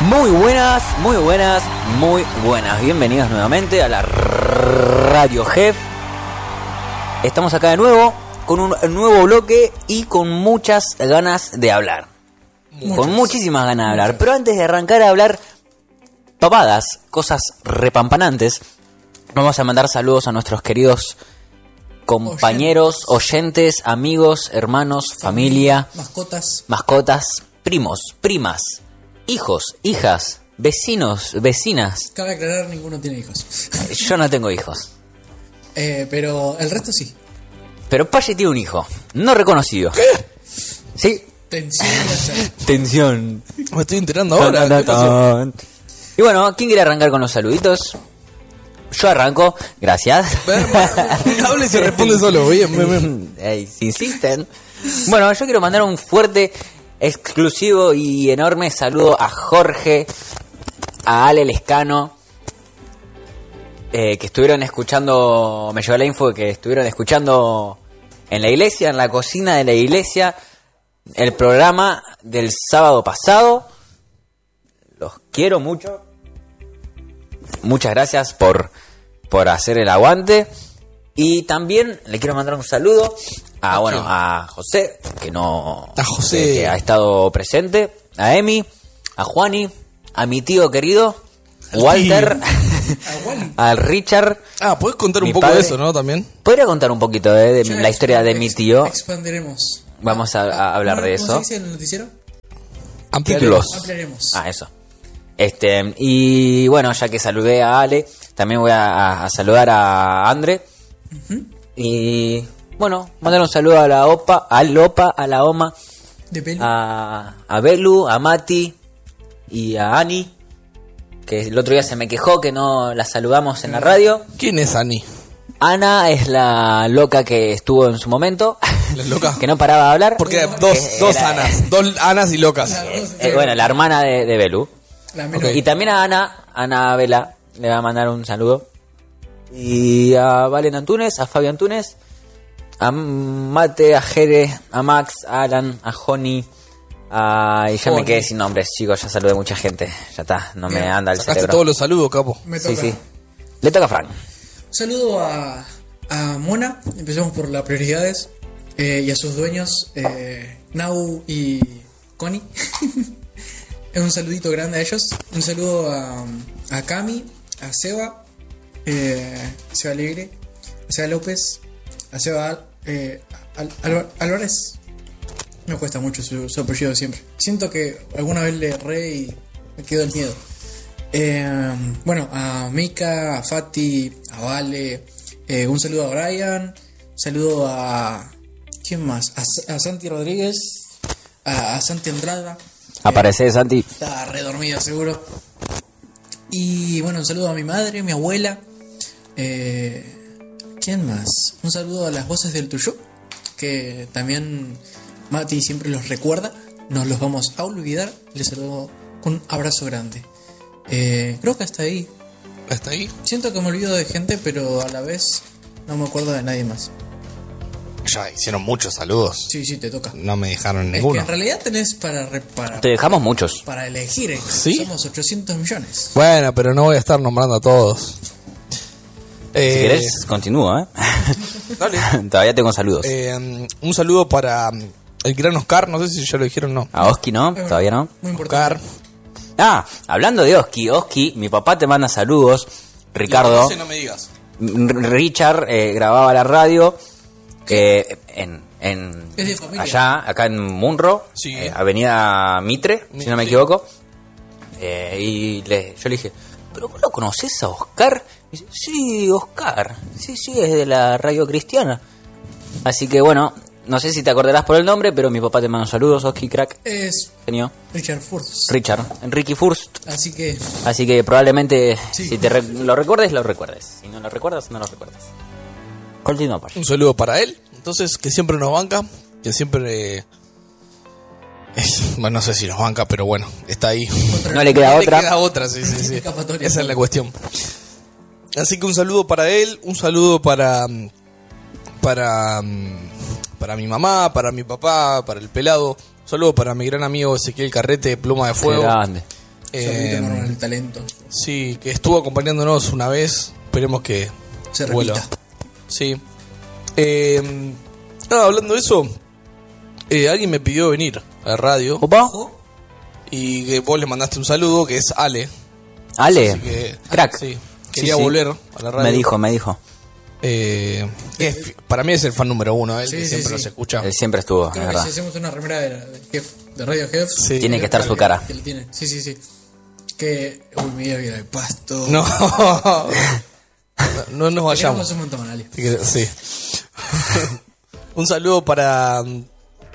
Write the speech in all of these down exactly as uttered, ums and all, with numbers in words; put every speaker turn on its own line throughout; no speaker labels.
Muy buenas, muy buenas, muy buenas. Bienvenidos nuevamente a la Radio Jef. Estamos acá de nuevo con un nuevo bloque y con muchas ganas de hablar. Muchas. Con muchísimas ganas de hablar. Muchas. Pero antes de arrancar a hablar papadas, cosas repampanantes, vamos a mandar saludos a nuestros queridos compañeros, oyentes, amigos, hermanos, familia,
mascotas,
mascotas, primos, primas, hijos, hijas, vecinos, vecinas.
Cabe aclarar, ninguno tiene hijos.
Yo no tengo hijos.
Eh, pero el resto sí.
Pero Pache tiene un hijo, no reconocido.
¿Qué?
Sí.
Tensión.
Tensión.
Me estoy enterando ahora.
Tan, tan, tan. Y bueno, ¿quién quiere arrancar con los saluditos? Yo arranco, gracias.
Hable y se responde solo, bien, bien.
Ey, si insisten. Bueno, yo quiero mandar un fuerte, exclusivo y enorme saludo a Jorge, a Ale Lescano, eh, que estuvieron escuchando, me llegó la info que estuvieron escuchando en la iglesia, en la cocina de la iglesia, el programa del sábado pasado. Los quiero mucho. Muchas gracias por, por hacer el aguante. Y también le quiero mandar un saludo a, bueno, a José, que no
a José.
Eh, que ha estado presente, a Emi, a Juani, a mi tío querido, Walter, al Richard.
Ah, ¿puedes contar un
mi
poco
padre.
de eso, no? También.
Podría contar un poquito de, de
Ya
la historia de mi tío.
Expandiremos.
Vamos a, a hablar de eso.
¿Cómo se dice en el noticiero?
Títulos.
Ampliaremos.
Ah, eso. Este, y bueno, ya que saludé a Ale, también voy a, a saludar a André. Uh-huh. Y bueno, mandar un saludo a la Opa, a Lopa, a la Oma,
de Belu.
A, a Belu, a Mati y a Ani, que el otro día se me quejó que no la saludamos en la radio.
¿Quién es Ani?
Ana es la loca que estuvo en su momento.
¿La loca?
Que no paraba de hablar.
Porque dos,
eh,
dos
era,
Anas, dos Anas y locas.
Eh, eh, bueno, la hermana de, de Belu.
Okay.
Y también a Ana, Ana Vela, le va a mandar un saludo. Y a Valen Antunes, a Fabio Antunes, a Mate, a Jere, a Max, a Alan, a Joni, a... Y ya
Joni.
Me quedé sin nombres, chicos, ya saludé mucha gente. Ya está, no me anda el
Sacaste
cerebro.
todos los saludos, capo.
Me toca.
Sí, sí. Le toca a Frank.
Un saludo a, a Mona, empecemos por las prioridades, eh, y a sus dueños, eh, Nau y Connie. Un saludito grande a ellos. Un saludo a, a Cami, a Seba, eh, a Seba Alegre, a Seba López, a Seba eh, Al, Al, Álvarez. Me cuesta mucho su, su apellido siempre. Siento que alguna vez le erré y me quedó el miedo. Eh, bueno, a Mika, a Fati, a Vale, eh, un saludo a Brian, un saludo a... ¿Quién más? A, a Santi Rodríguez, a, a Santi Andrada.
Aparece, Santi.
Está re dormido seguro. Y bueno, un saludo a mi madre, mi abuela. Eh, ¿Quién más? Un saludo a las voces del Tuyú, que también Mati siempre los recuerda. No los vamos a olvidar. Les saludo con un abrazo grande. Eh, creo que hasta ahí.
¿Hasta ahí?
Siento que me olvido de gente, pero a la vez no me acuerdo de nadie más.
Ya hicieron muchos saludos.
Sí, sí, te toca.
No me dejaron
Es que
ninguno.
en realidad tenés para, para,
Te dejamos muchos.
para elegir. ¿eh?
¿Sí?
Somos ochocientos millones.
Bueno, pero no voy a estar nombrando a todos. Eh,
Si querés, continúa, ¿eh?
Dale.
Todavía tengo saludos.
Eh, un saludo para el gran Oscar, no sé si ya lo dijeron o no.
A Oski, ¿no? Todavía no.
Muy importante.
Oscar.
Ah, hablando de Oski, Oski, mi papá te manda saludos. Ricardo.
No sé, no me digas.
R- Richard eh, grababa la radio eh, en, en
Es de familia.
allá, acá en Munro,
Sí.
eh, Avenida Mitre, si no me
Sí.
equivoco. Eh, y le, yo le dije, ¿pero vos lo conocés a Oscar? Y dice, sí, Oscar. Sí, sí, es de la radio cristiana. Así que bueno, no sé si te acordarás por el nombre, pero mi papá te manda saludos, Oski, crack.
Es
Genio.
Richard Furst.
Richard, Enrique Furst.
Así que
Así que probablemente
Sí.
si te re- lo recuerdes, lo recuerdes. Si no lo recuerdas, no lo recuerdas. Continúa, Pacho.
Un saludo para él. Entonces, que siempre nos banca. Que siempre... eh, es- bueno, no sé si nos banca, pero bueno, está ahí.
No le queda
No
otra.
Le queda otra, sí, sí, sí.
Escapatoria.
Esa es la cuestión. Así que un saludo para él, un saludo para para para mi mamá, para mi papá, para el pelado. Un saludo para mi gran amigo Ezequiel Carrete, Pluma de
Qué
Fuego.
grande.
Eh,
Saludito con el talento.
sí, que estuvo acompañándonos una vez. Esperemos que
Se
vuelva.
repita.
Sí. Eh, ah, hablando de eso, eh, alguien me pidió venir a la radio.
Opa.
Ojo.
Y que vos le mandaste un saludo, que es Ale.
Ale,
Así que,
crack.
Sí, quería
Sí, sí.
volver a la radio.
Me dijo, me dijo.
Eh, que es- para mí es el fan número uno, él
Sí,
que
sí,
siempre
sí.
nos escucha.
Él siempre estuvo,
Creo
es
que
verdad.
si hacemos una remera de, de, Jeff, de Radio Jeff,
Sí.
Tiene que estar su cara.
que lo tiene. Sí, sí, sí. Que. Uy, me iba a ir al pasto.
No, no, no nos vayamos.
Queremos un montón, Ale.
Sí. Un saludo para. Un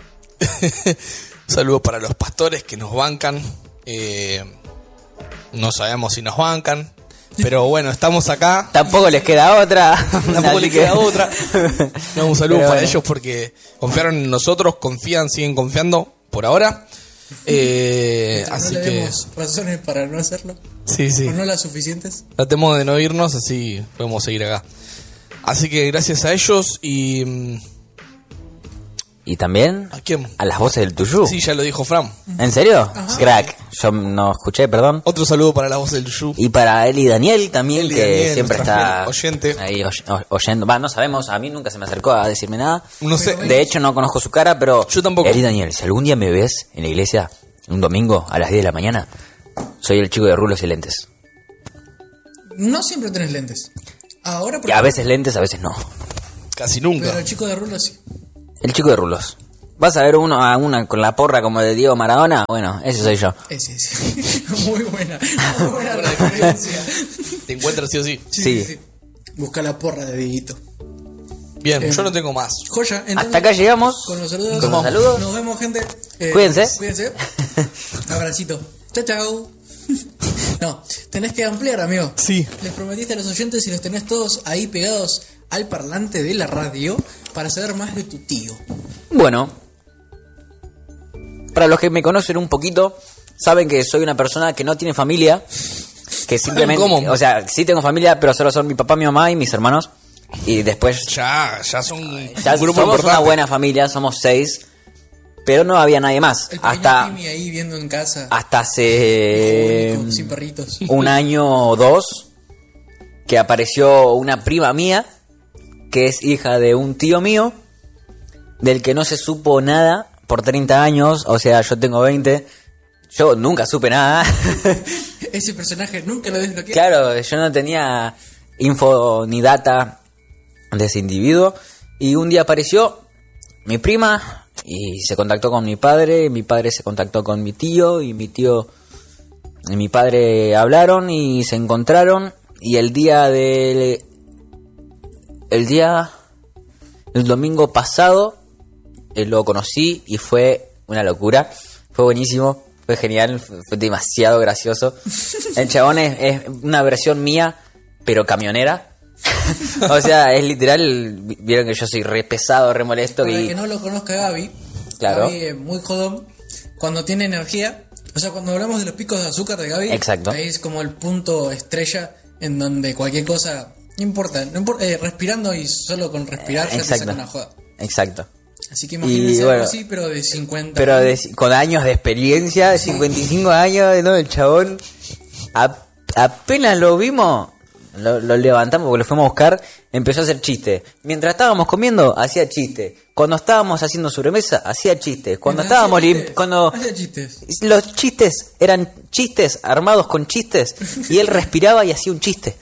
saludo para los pastores que nos bancan. Eh, no sabemos si nos bancan. Pero bueno, estamos acá.
Tampoco les queda otra.
Tampoco
así
le
que-
queda otra. No, un saludo
Pero
para
bueno.
ellos porque confiaron en nosotros, confían, siguen confiando por ahora. Eh,
Mientras
así
no le
que.
demos razones para no hacerlo.
Sí, sí.
O no las suficientes.
Tratemos de no irnos, así podemos seguir acá. Así que gracias a ellos y. mm,
Y también
¿A quién?
a las voces del Tuyú.
Sí, ya lo dijo Fran.
¿En serio? Crack. Yo no escuché, perdón.
Otro saludo para la voz del Yu.
Y para él y Daniel también,
Él y
que
Daniel,
siempre
nuestra
está
fiel oyente.
ahí oy- oy- oyendo. Va, no sabemos, a mí nunca se me acercó a decirme nada.
No sé.
De hecho, no conozco su cara, pero...
Yo tampoco.
Él y Daniel, si algún día me ves en la iglesia, un domingo a las diez de la mañana, soy el chico de rulos y lentes.
No siempre tenés lentes. Ahora, por
Y a veces lentes, a veces no.
Casi nunca.
Pero el chico de rulo sí.
El chico de rulos. ¿Vas a ver uno a una con la porra como de Diego Maradona? Bueno, ese soy yo.
Ese sí. Muy buena. Muy buena referencia.
Te encuentras sí o sí.
Sí.
Busca la porra de Dieguito.
Bien,
Eh,
yo no tengo más.
Joya. entonces,
Hasta acá llegamos.
Con los saludos.
Con los saludos.
Nos vemos, gente. Eh,
Cuídense.
Cuídense. Abracito. Chao, chao. No, tenés que ampliar, amigo.
Sí.
Les prometiste a los oyentes y los tenés todos ahí pegados al parlante de la radio para saber más de tu tío.
Bueno, para los que me conocen un poquito, saben que soy una persona que no tiene familia, que simplemente,
¿Cómo?
o sea, sí tengo familia, pero solo son mi papá, mi mamá y mis hermanos. Y después
Ya, ya son
ya
un grupo
somos
importante.
una buena familia, somos seis, pero no había nadie más.
El pequeño
Hasta,
Timmy ahí viendo en casa.
hasta hace
hijo único, sin perritos.
un año o dos que apareció una prima mía, que es hija de un tío mío, del que no se supo nada por treinta años, o sea, yo tengo veinte, yo nunca supe nada.
Ese personaje nunca lo desbloqueé.
Claro, yo no tenía info ni data de ese individuo, y un día apareció mi prima y se contactó con mi padre, mi padre se contactó con mi tío, y mi tío y mi padre hablaron y se encontraron, y el día del el día el domingo pasado eh, lo conocí y fue una locura, fue buenísimo, fue genial, fue fue demasiado gracioso. El chabón es, es una versión mía, pero camionera. O sea, es literal, vieron que yo soy re pesado, re molesto.
Para el
Y,
que no lo conozca, Gaby.
Claro.
Gaby es muy jodón. Cuando tiene energía. O sea, cuando hablamos de los picos de azúcar de Gaby.
Exacto.
Ahí es como el punto estrella en donde cualquier cosa. No importa. No importa eh, respirando y solo con respirar ya te
Exacto.
saca una joda.
Exacto.
Así que imagínense
Y, bueno,
algo así, pero de cincuenta.
Pero de- con años de experiencia, de cincuenta y cinco años, ¿no? El chabón, a- apenas lo vimos, lo, lo levantamos porque lo fuimos a buscar, empezó a hacer chistes. Mientras estábamos comiendo, hacía chistes. Cuando estábamos haciendo sobremesa, hacía chistes. Cuando
Mientras
estábamos
hacía
lim-
chistes,
cuando
hacía chistes.
los chistes eran chistes armados con chistes, y él respiraba y hacía un chiste.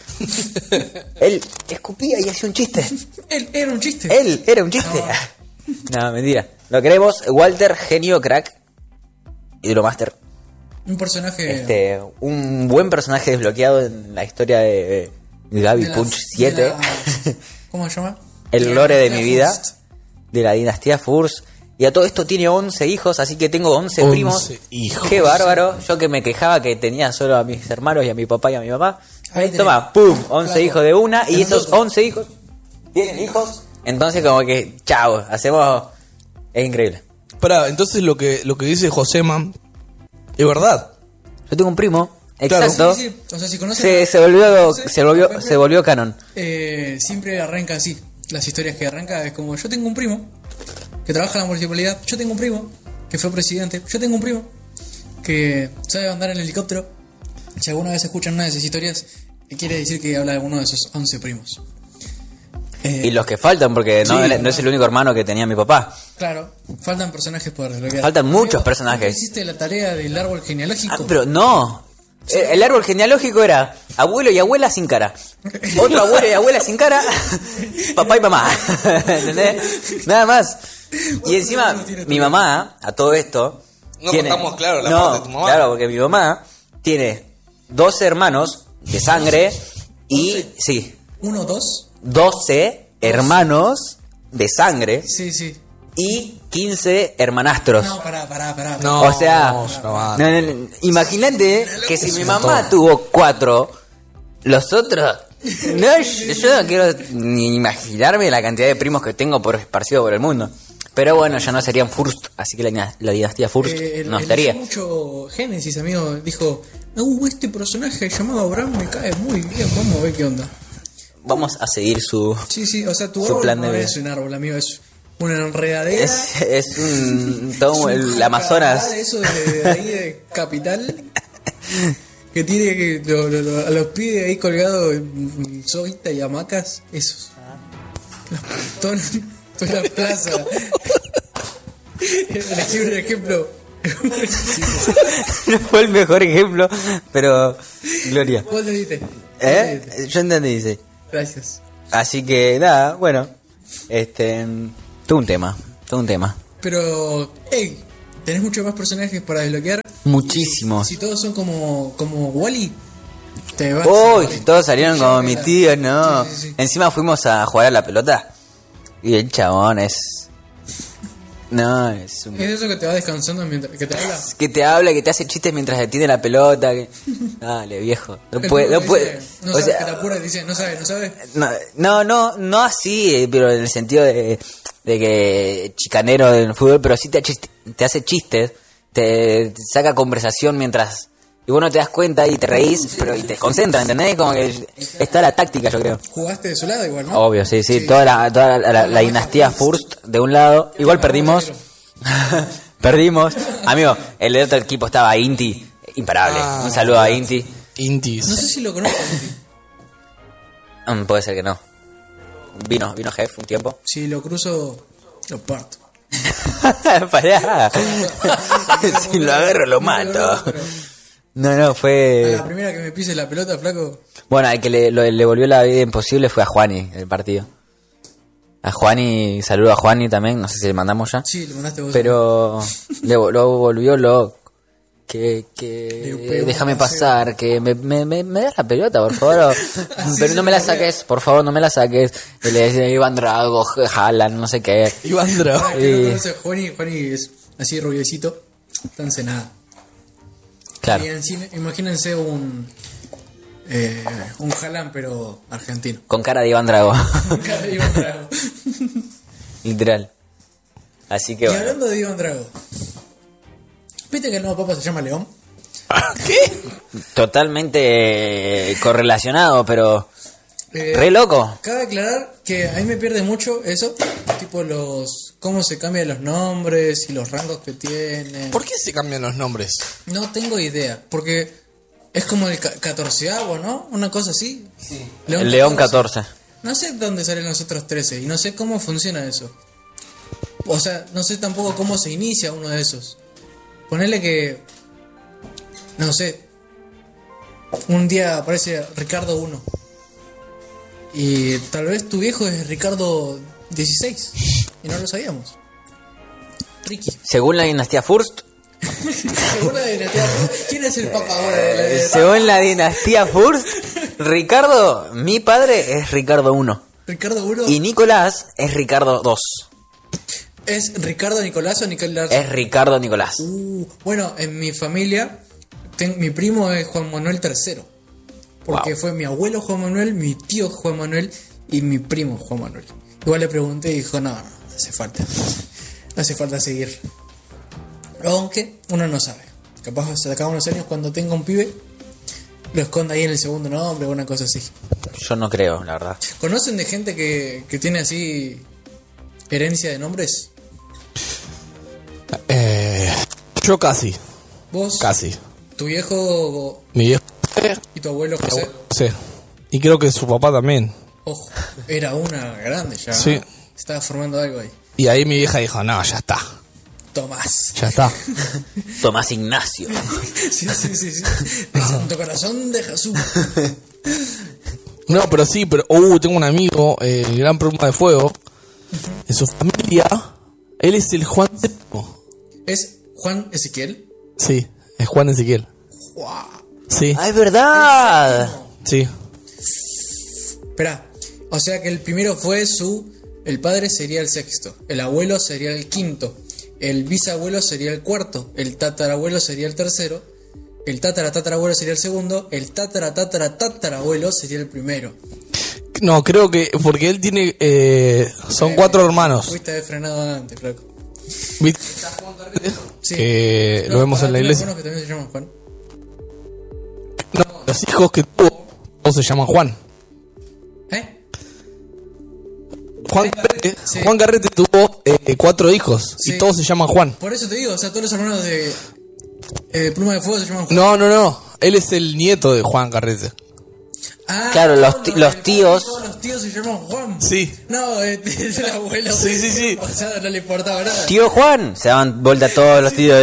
Él escupía y hacía un chiste.
Él era un chiste.
Él era un chiste. No, mentira. Lo queremos, Walter, genio, crack, Hidromaster.
Un personaje.
Este, un buen personaje desbloqueado en la historia de, de Gaby
de la-
Punch
de
siete.
la- ¿Cómo se llama?
El lore de mi
Dinastía
vida.
Furst.
De la dinastía Furs. Y a todo esto tiene once hijos, así que tengo once,
once
primos.
hijos.
Qué bárbaro. Yo que me quejaba que tenía solo a mis hermanos y a mi papá y a mi mamá.
Ahí
Ahí toma,
tenés.
pum, once
Flaco.
hijos de una. Y
De
esos
nosotros.
once hijos tienen hijos. Entonces como que, chao, hacemos... Es increíble.
Pará, entonces lo que, lo que dice Josema es verdad.
Yo tengo un primo,
Claro.
exacto.
Sí, sí. O sea, si conocen.
Se,
a-
se volvió,
¿sí?
se volvió, se volvió canon.
Eh, siempre arranca así. Las historias que arranca es como: yo tengo un primo que trabaja en la municipalidad. Yo tengo un primo que fue presidente. Yo tengo un primo que sabe andar en helicóptero. Si alguna vez escuchan una de esas historias, quiere decir que habla de uno de esos once primos. Eh,
Y los que faltan, porque no,
sí,
no es el único hermano que tenía mi papá.
Claro, faltan personajes por desbloquear.
Faltan muchos
Amigo,
personajes.
¿Hiciste la tarea del árbol genealógico?
Ah, pero no. El, el árbol genealógico era abuelo y abuela sin cara. Otro abuelo y abuela sin cara. Papá y mamá. ¿Entendés? Nada más. Y encima, mi mamá, a todo esto.
No
tiene,
contamos, claro, la
no,
parte de tu mamá.
Claro, porque mi mamá tiene doce hermanos de sangre y.
¿doce?
Sí.
¿Uno, dos?
doce hermanos de sangre
Sí, sí.
y quince hermanastros.
No, pará, pará, pará.
No,
O sea,
no,
no, no, no, imagínate que si mi mamá tuvo cuatro, los otros. No, yo, yo no quiero ni imaginarme la cantidad de primos que tengo por esparcido por el mundo. Pero bueno, ya no serían Furst, así que la, la dinastía Furst
Eh, el,
no
el
estaría.
mucho Génesis, amigo, dijo: Uh, este personaje llamado Abraham me cae muy bien, vamos a ver qué onda.
Vamos a seguir su.
Sí, sí, o sea, tu
Su
árbol
plan
no
de vida.
es un árbol, amigo, es una enredadera.
Es, es un. Todo
es un
el Amazonas.
jacarandá de Eso de, de ahí de Capital. Que tiene que. Lo, lo- lo- a los pibes ahí colgados en soguita y hamacas, esos. Los- todo- Toda la plaza. Elegí un ejemplo.
No fue el mejor ejemplo, pero. Gloria.
¿Vos te diste?
¿Eh? Yo entendí, sí.
Gracias.
Así que nada, bueno. Este. Todo un tema. Todo un tema.
Pero, hey, ¿tenés muchos más personajes para desbloquear?
Muchísimos.
Si todos son como, como Wally, te vas.
Uy, si todos salieron como mi tío, no.
Sí, sí, sí.
Encima fuimos a jugar a la pelota. Y el chabón es. No, es un.
Es eso que te va descansando mientras que te habla.
Que te habla, que te hace chistes mientras detiene la pelota. Que... Dale, viejo. No
El
puede,
tipo
no
que
puede.
dice, No
O
sabe,
sea,
que te apura y dice, no sabe, no sabe.
no, no, no, no así, eh, pero en el sentido de, de que chicanero del fútbol, pero sí te, chiste- te hace chistes, te, te saca conversación mientras. Y vos no te das cuenta y te reís, pero y te concentras, ¿entendés? Como que está la táctica, yo creo.
Jugaste de su lado igual, ¿no?
Obvio, sí, sí, toda la, toda la, la- la dinastía Furst de un lado, igual perdimos. Perdimos. Amigo, el del otro equipo estaba Inti, imparable.
Ah,
Un saludo a Inti.
Intis.
No sé si lo conozco.
Mm, puede ser que no. Vino, vino Jeff un tiempo.
Si lo cruzo, lo parto.
Pará. Si lo agarro lo mato. No, no,
A la
fue...
primera que me pise la pelota, flaco.
Bueno, al que le, lo- le volvió la vida imposible fue a Juani, el partido. A Juani, saludo a Juani también, no sé si le mandamos ya.
Sí, lo mandaste vos.
Pero le, vo- lo volvió loco. Que,
Le
que
pegó
déjame
un
pasar, que me, me, me, me das la pelota, por favor. Pero no me la saques, por favor, no me la saques. Y le decía Iván Drago, Haaland, no sé qué.
Iván Drago.
Para que no
Sí.
conoce, Juani, Juani es así rubiecito, está encenada.
Claro,
Y encima, imagínense un eh, un Haaland pero argentino.
con cara de Iván Drago.
Cara de Iván Drago.
Literal. Así que
Y
bueno.
hablando de Iván Drago, ¿viste que el nuevo papa se llama León?
Totalmente eh, correlacionado, pero
Eh,
re loco.
Cabe aclarar que a mí me pierde mucho eso, tipo los cómo se cambian los nombres y los rangos que tienen.
¿Por qué se cambian los nombres?
No tengo idea, porque es como el ca- catorceavo, ¿no? Una cosa así.
El León catorce.
No sé dónde salen los otros trece y no sé cómo funciona eso. O sea, no sé tampoco cómo se inicia uno de esos. Ponerle que, no sé, un día aparece Ricardo uno. Y tal vez tu viejo es Ricardo dieciséis. Y no lo sabíamos. Ricky.
Según la dinastía Furst,
Según la dinastía, ¿quién es el papa ahora de la de-
según la dinastía Furst, Ricardo, mi padre es Ricardo uno.
Ricardo uno
Y Nicolás es Ricardo dos.
es Ricardo Nicolás o Nicolás.
Es Ricardo Nicolás.
Uh, bueno, en mi familia, ten- mi primo es Juan Manuel tercero. Porque
Wow.
fue mi abuelo Juan Manuel, mi tío Juan Manuel y mi primo Juan Manuel. Igual le pregunté y dijo, no, no, no hace falta. No hace falta seguir. Aunque uno no sabe. Capaz se acaba unos años cuando tenga un pibe, lo esconda ahí en el segundo nombre o una cosa así.
Yo no creo, la verdad.
¿Conocen de gente que, que tiene así herencia de nombres?
Eh, yo casi,
¿Vos?
casi.
¿Tu viejo
Mi viejo José.
¿Y tu abuelo José?
Sí. Y creo que su papá también.
Ojo, era una grande ya.
Sí.
¿no? Estaba formando algo ahí.
Y ahí mi vieja dijo, no, ya está.
Tomás.
Ya está.
Tomás Ignacio.
Sí, sí, sí, sí. De Santo Corazón de Jesús.
No, pero sí, pero uh, tengo un amigo, eh, gran pluma de fuego. En su familia, él es el Juan séptimo.
¿Es Juan Ezequiel?
Sí, es Juan Ezequiel.
¡Guau!
Sí,
¡Ah, es verdad!
sí.
Esperá. O sea que el primero fue su... El padre sería el sexto. El abuelo sería el quinto. El bisabuelo sería el cuarto. El tatarabuelo sería el tercero. El tatara tatarabuelo sería el segundo. El tatara tatara tatarabuelo sería el primero.
No, creo que, porque él tiene, eh, son
Eh,
cuatro hermanos.
Fuiste haber frenado antes, flaco.
¿Viste?
Sí.
Que
No,
lo vemos
pará,
en la
tenés
iglesia.
unos que también se llaman Juan.
No, los hijos que tuvo, todos se llaman Juan.
¿Eh?
Juan Carrete,
Sí.
Juan Carrete tuvo eh, cuatro hijos
Sí.
y todos se llaman Juan.
Por eso te digo, o sea, todos los hermanos de eh, Pluma de Fuego se llaman Juan.
No, no, no. Él es el nieto de Juan Carrete.
Ah,
Claro, los
no,
ti-
no,
los
el-
tíos-
Todos los tíos se llaman Juan.
Sí.
No, es, es el abuelo.
Sí, sí, sí.
O sea, no le importaba nada.
Tío Juan. Se daban vuelta todos los tíos.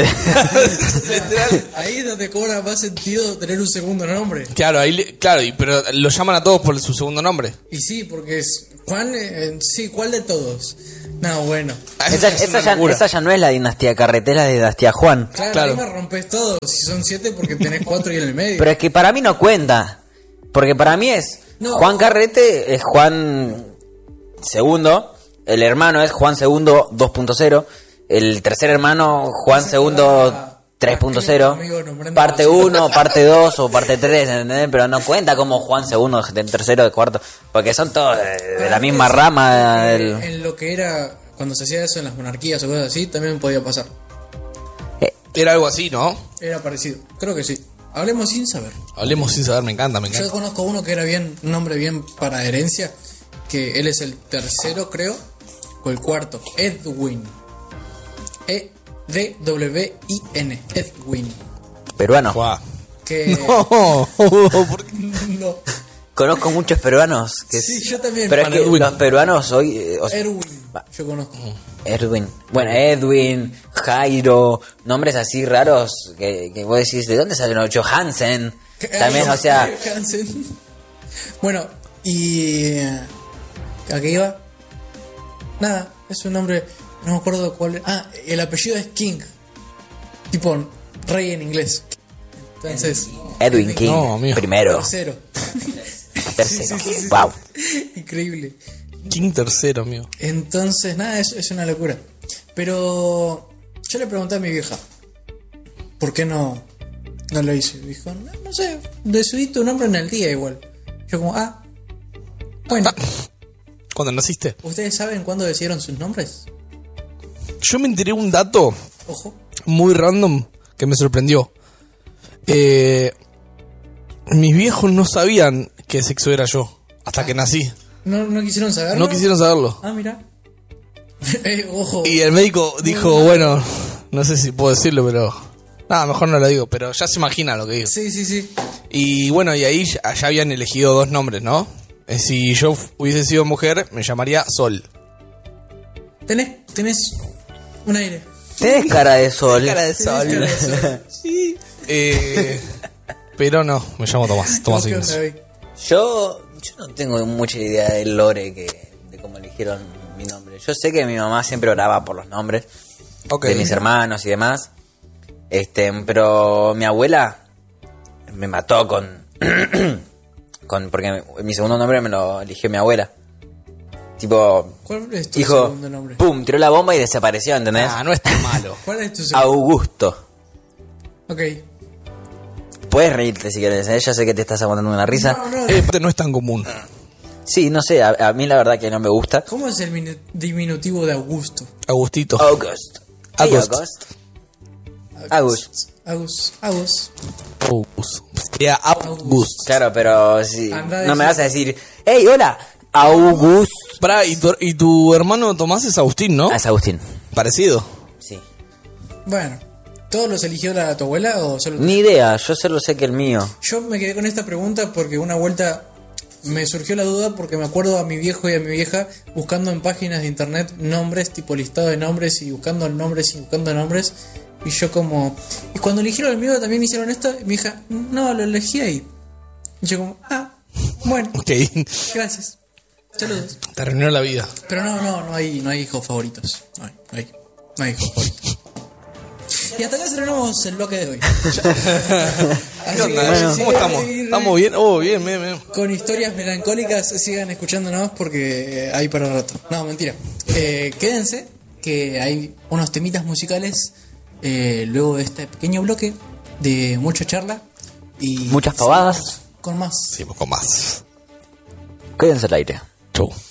Ahí es donde cobra más sentido tener un segundo nombre.
Claro, ahí, le- claro, y, pero lo llaman a todos por su segundo nombre.
Y sí, porque es Juan, eh, sí, ¿cuál de todos? No, bueno.
esa,
Es
esa
una
ya,
locura.
esa ya no es la dinastía Carrete, es la dinastía Juan.
Claro,
Claro.
ahí me rompes todo. Si son siete, porque tenés cuatro y en el medio.
Pero es que para mí no cuenta. Porque para mí es
No.
Juan Carrete, es Juan segundo. El hermano es Juan segundo dos punto cero. El tercer hermano, Juan
Esa
segundo
palabra,
tres punto cero.
amigo, nombrando
Parte
cosas.
uno, parte dos o parte tres, ¿entendés? Pero no cuenta como Juan segundo, del tercero, del cuarto. Porque son todos de, de la misma rama.
Eh,
del-
En lo que era, cuando se hacía eso en las monarquías o cosas así, también podía pasar.
Era algo así, ¿no?
Era parecido. Creo que sí. Hablemos sin saber.
Hablemos sin saber, me encanta, me
Yo
encanta.
conozco uno que era bien, un nombre bien para herencia, que él es el tercero, creo, o el cuarto. Edwin. E D W I N. Edwin.
Peruano.
Guau.
Que
No, ¿por qué?
no.
Conozco muchos peruanos. Que
Sí,
es-
yo también.
Pero es
Juan
que
Edwin.
los peruanos hoy. eh, o sea,
Erwin. Yo conozco.
Edwin. Bueno, Edwin, Jairo, nombres así raros que, que vos decís, ¿de dónde salen? Johansen. También, o sea,
Hansen. Bueno, y eh, ¿a qué iba? Nada, es un nombre, no me acuerdo cuál. Ah, el apellido es King. Tipo rey en inglés. Entonces,
Edwin King,
No, amigo.
primero,
tercero.
tercero.
Sí, sí, sí.
Wow.
Increíble.
King tercero, amigo.
Entonces, nada, es, es una locura. Pero yo le pregunté a mi vieja, ¿por qué no, no lo hice? Dijo, no, no sé, decidí tu nombre en el día igual. Yo como, ah, bueno.
¿Cuándo naciste?
¿Ustedes saben cuándo decidieron sus nombres?
Yo me enteré un dato
Ojo.
muy random que me sorprendió. Eh, mis viejos no sabían qué sexo era yo hasta que nací.
¿No, no quisieron saberlo?
No quisieron saberlo.
Ah, mira. eh, ojo.
Y el médico dijo, bueno, no sé si puedo decirlo, pero... Nada, mejor no lo digo, pero ya se imagina lo que digo.
Sí, sí, sí.
Y bueno, y ahí ya, ya habían elegido dos nombres, ¿no? Eh, Si yo f- hubiese sido mujer, me llamaría Sol.
Tenés, tenés un aire.
Tenés cara de sol.
Cara de
Tenés cara de sol.
Sí. Eh, pero no, me llamo Tomás. Tomás
¿Qué
Ignacio.
onda, Gaby?
Yo, yo no tengo mucha idea del lore que, de cómo eligieron mi nombre. Yo sé que mi mamá siempre oraba por los nombres
Ok.
de mis hermanos y demás. Este, pero mi abuela me mató con, con porque mi segundo nombre me lo eligió mi abuela. Tipo,
¿Cuál es tu
dijo,
segundo nombre?
pum, tiró la bomba y desapareció, ¿entendés?
Ah, no es tan malo.
¿Cuál es tu segundo?
Augusto.
Ok.
Puedes reírte si quieres, ¿eh? Ya sé que te estás aguantando una risa.
No, no.
Eh, aparte no es tan común.
Sí, no sé, a, a mí la verdad que no me gusta.
¿Cómo es el minu- diminutivo de Augusto?
Agustito.
August. Hey,
August.
August. August.
August. August.
August. Sería August.
Claro, pero sí,
Anda a
no me
decir-
vas a decir, hey, hola, August.
Pará, y tu, y tu hermano Tomás es Agustín, ¿no?
Ah, es Agustín.
Parecido.
Sí.
Bueno, ¿Todos los eligió la tu abuela o solo tú?
Ni idea, yo solo sé que el mío.
Yo me quedé con esta pregunta porque una vuelta me surgió la duda porque me acuerdo a mi viejo y a mi vieja buscando en páginas de internet nombres, tipo listado de nombres y buscando nombres y buscando nombres. Y yo como... Y cuando eligieron el mío también hicieron esto. Y mi hija, no, lo elegí ahí. Y yo como, ah, bueno,
Ok.
gracias. Saludos.
Te arruinó la vida.
Pero no, no, no hay, no hay hijos favoritos. No hay, no hay, no hay hijos favoritos. Y hasta acá cerramos el bloque de hoy. Así
¿Qué onda?
que,
bueno.
si
¿Cómo
quieren
estamos?
seguir
¿Estamos bien? Oh, bien, bien, bien.
con historias melancólicas, sigan escuchándonos porque hay para rato. No, mentira. Eh, quédense, que hay unos temitas musicales eh, luego de este pequeño bloque de mucha charla y
Muchas pavadas.
con más.
Seguimos con más.
Quédense al aire.
Chau.